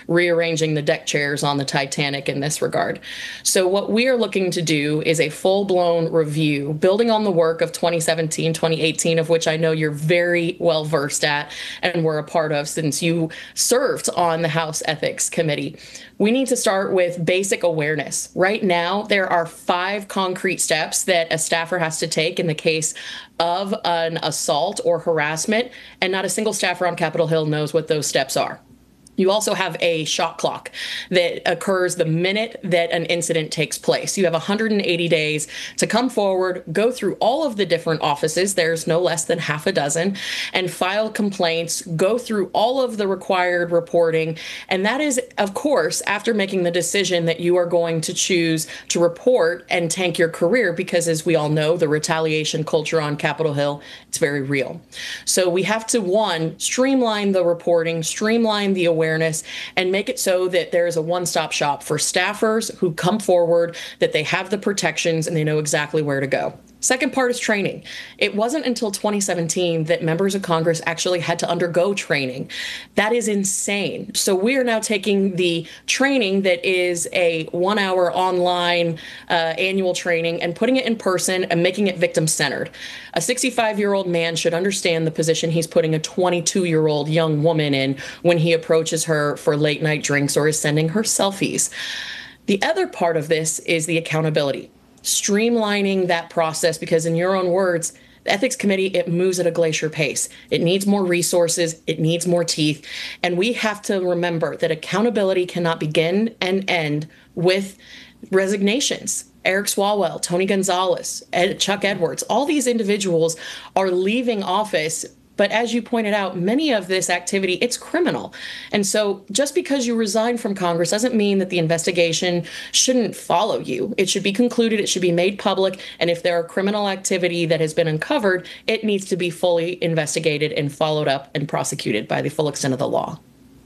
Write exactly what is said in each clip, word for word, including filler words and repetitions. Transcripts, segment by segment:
rearranging the deck chairs on the Titanic in this regard. So what we are looking to do is a full-blown review, building on the work of twenty seventeen, twenty eighteen, of which I know you're very well versed at and were a part of since you served on the House Ethics Committee. We need to start with basic awareness. Right now, there are five concrete steps that a staffer has to take in the case of an assault or harassment, and not a single staffer on Capitol Hill knows what those steps are. You also have a shot clock that occurs the minute that an incident takes place. You have one hundred eighty days to come forward, go through all of the different offices, there's no less than half a dozen, and file complaints, go through all of the required reporting. And that is, of course, after making the decision that you are going to choose to report and tank your career, because as we all know, the retaliation culture on Capitol Hill, it's very real. So we have to, one, streamline the reporting, streamline the awareness, awareness and make it so that there is a one-stop shop for staffers who come forward, that they have the protections and they know exactly where to go. Second part is training. It wasn't until twenty seventeen that members of Congress actually had to undergo training. That is insane. So we are now taking the training that is a one-hour online uh, annual training and putting it in person and making it victim-centered. A sixty-five-year-old man should understand the position he's putting a twenty-two-year-old young woman in when he approaches her for late-night drinks or is sending her selfies. The other part of this is the accountability. Streamlining that process, because in your own words, the Ethics Committee, it moves at a glacier pace. It needs more resources. It needs more teeth. And we have to remember that accountability cannot begin and end with resignations. Eric Swalwell, Tony Gonzalez, Ed, Chuck Edwards, all these individuals are leaving office. But as you pointed out, many of this activity, it's criminal. And so just because you resign from Congress doesn't mean that the investigation shouldn't follow you. It should be concluded. It should be made public. And if there are criminal activity that has been uncovered, it needs to be fully investigated and followed up and prosecuted by the full extent of the law.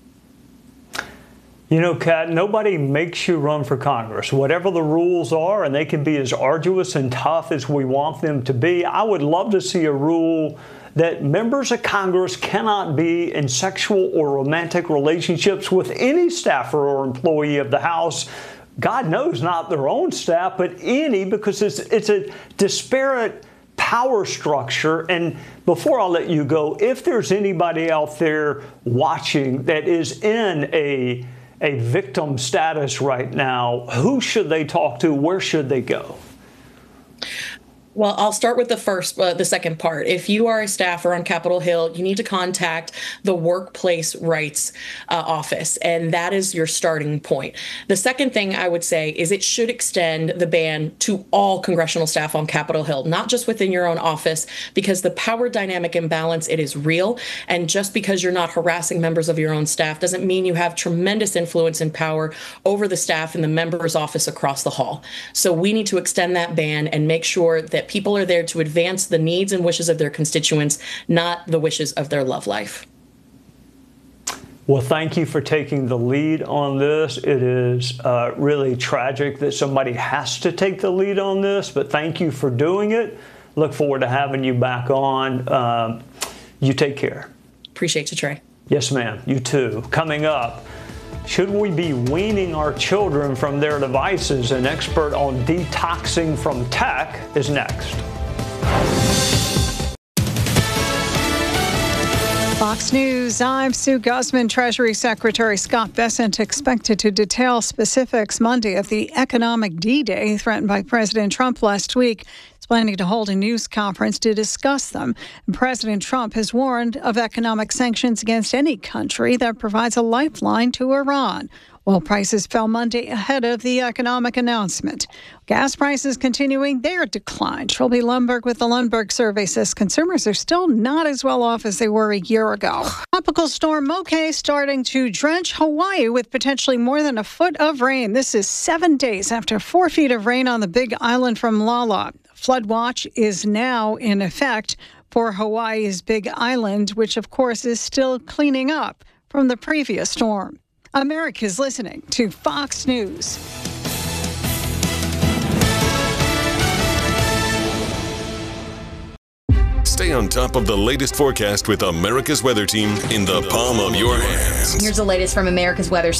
You know, Kat, nobody makes you run for Congress. Whatever the rules are, and they can be as arduous and tough as we want them to be, I would love to see a rule that members of Congress cannot be in sexual or romantic relationships with any staffer or employee of the House. God knows, not their own staff, but any, because it's, it's a disparate power structure. And before I let you go, if there's anybody out there watching that is in a, a victim status right now, who should they talk to? Where should they go? Well, I'll start with the first, uh, the second part. If you are a staffer on Capitol Hill, you need to contact the Workplace Rights uh, Office, and that is your starting point. The second thing I would say is it should extend the ban to all congressional staff on Capitol Hill, not just within your own office, because the power dynamic imbalance, it is real. And just because you're not harassing members of your own staff doesn't mean you have tremendous influence and power over the staff in the member's office across the hall. So we need to extend that ban and make sure that people are there to advance the needs and wishes of their constituents, not the wishes of their love life. Well, thank you for taking the lead on this. It is uh, really tragic that somebody has to take the lead on this, but thank you for doing it. Look forward to having you back on. Um, you take care. Appreciate you, Trey. Yes, ma'am. You too. Coming up, should we be weaning our children from their devices? An expert on detoxing from tech is next. Fox News, I'm Sue Guzman. Treasury Secretary Scott Bessent expected to detail specifics Monday of the economic D-Day threatened by President Trump last week. He's planning to hold a news conference to discuss them. And President Trump has warned of economic sanctions against any country that provides a lifeline to Iran. Oil prices fell Monday ahead of the economic announcement. Gas prices continuing their decline. Trilby Lundberg with the Lundberg survey says consumers are still not as well off as they were a year ago. Tropical storm Moke starting to drench Hawaii with potentially more than a foot of rain. This is seven days after four feet of rain on the Big Island from Lala. Flood watch is now in effect for Hawaii's Big Island, which of course is still cleaning up from the previous storm. America's listening to Fox News. Stay on top of the latest forecast with America's Weather Team in the palm of your hands. Here's the latest from America's Weather